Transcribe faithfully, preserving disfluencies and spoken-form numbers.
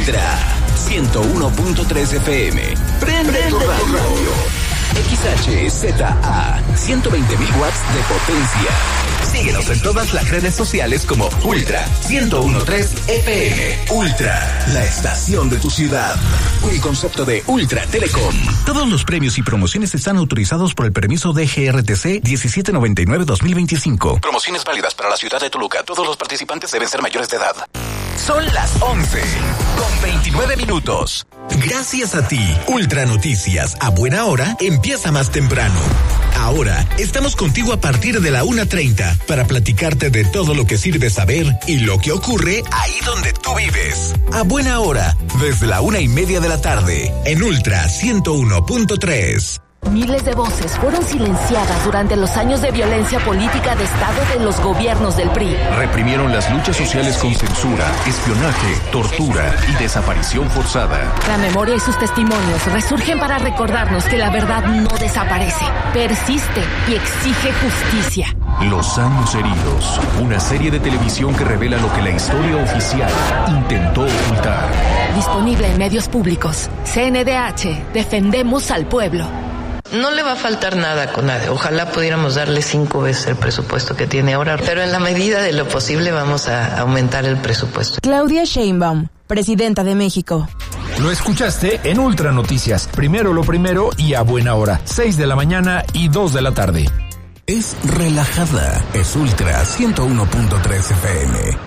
Ultra ciento uno punto tres F M. Prende tu radio. X H Z A, ciento veinte mil watts de potencia. Síguenos en todas las redes sociales como Ultra ciento uno punto tres F M. Ultra, la estación de tu ciudad. Un concepto de Ultra Telecom. Todos los premios y promociones están autorizados por el permiso D G R T C diecisiete noventa y nueve guión dos mil veinticinco. Promociones válidas para la ciudad de Toluca. Todos los participantes deben ser mayores de edad. Son las once con veintinueve minutos. Gracias a ti, Ultra Noticias a buena hora empieza más temprano. Ahora estamos contigo a partir de la una treinta para platicarte de todo lo que sirve saber y lo que ocurre ahí donde tú vives. A buena hora, desde la una y media de la tarde, en Ultra ciento uno punto tres. Miles de voces fueron silenciadas durante los años de violencia política de Estado de los gobiernos del P R I. Reprimieron las luchas sociales con censura, espionaje, tortura y desaparición forzada. La memoria y sus testimonios resurgen para recordarnos que la verdad no desaparece, persiste y exige justicia. Los años heridos, una serie de televisión que revela lo que la historia oficial intentó ocultar. Disponible en medios públicos. C N D H, defendemos al pueblo. No le va a faltar nada a CONADE. Ojalá pudiéramos darle cinco veces el presupuesto que tiene ahora, pero en la medida de lo posible vamos a aumentar el presupuesto. Claudia Sheinbaum, presidenta de México. Lo escuchaste en Ultra Noticias. Primero lo primero y a buena hora. seis de la mañana y dos de la tarde. Es relajada. Es Ultra ciento uno punto tres F M.